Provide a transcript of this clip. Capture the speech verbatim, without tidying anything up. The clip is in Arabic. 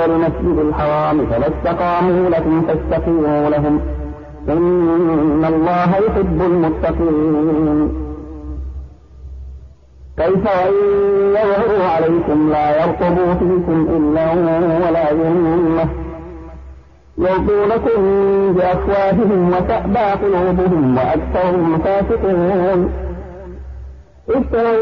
المسجد الحرام فلا استقاموا لكم فاستقيموا لهم إن الله يحب المتقين. كيف وإن يظهروا عليكم لا يرقبوا فيكم إلا ولا ذمة يرضونكم بأفواههم وتأبى قلوبهم وأكثرهم فاسقون.